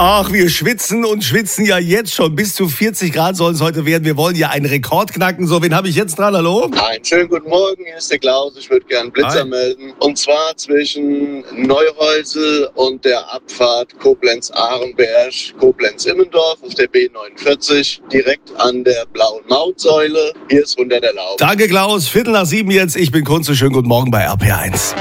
Ach, wir schwitzen und schwitzen ja jetzt schon. Bis zu 40 Grad sollen es heute werden. Wir wollen ja einen Rekord knacken. So, wen habe ich jetzt dran? Hallo? Einen schönen guten Morgen, hier ist der Klaus. Ich würde gerne Blitzer melden. Und zwar zwischen Neuhäusel und der Abfahrt Koblenz-Ahrenberg, Koblenz-Immendorf auf der B49, direkt an der blauen Mautsäule. Hier ist runter der Lauf. Danke, Klaus. 6:45 jetzt. Ich bin Kunze. Schönen guten Morgen bei RPR1.